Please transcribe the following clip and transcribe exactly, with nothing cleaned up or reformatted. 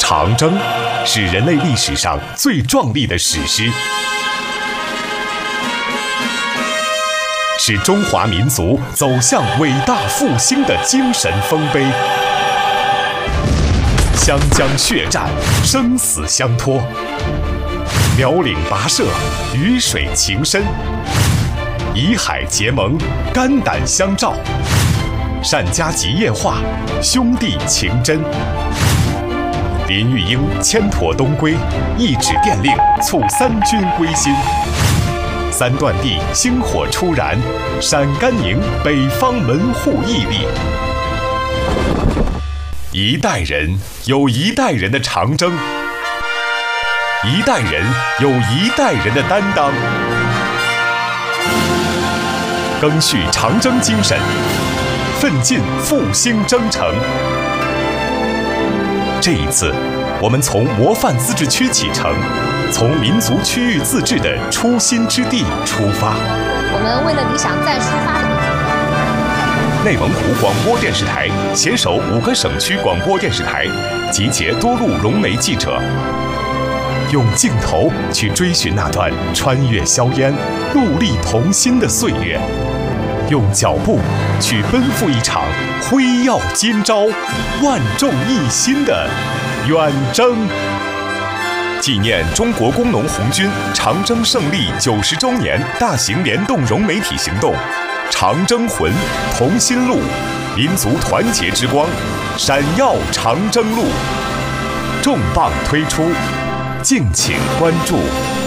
长征是人类历史上最壮丽的史诗，是中华民族走向伟大复兴的精神丰碑。湘江血战，生死相托；辽岭跋涉，鱼水情深；以海结盟，肝胆相照；单家集夜话，兄弟情真。林玉英牵驼东归，一纸电令促三军归心。三段地星火初燃，陕甘宁北方门户屹立。一代人有一代人的长征，一代人有一代人的担当，赓续长征精神，奋进复兴征程。这一次，我们从模范自治区启程，从民族区域自治的初心之地出发。 我们为了理想再出发的。 内蒙古广播电视台携手五个省区广播电视台，集结多路融媒记者，用镜头去追寻那段穿越硝烟、戮力同心的岁月，用脚步去奔赴一场辉耀今朝、万众一心的远征。纪念中国工农红军长征胜利九十周年大型联动融媒体行动，长征魂，同心路，民族团结之光，闪耀长征路，重磅推出，敬请关注。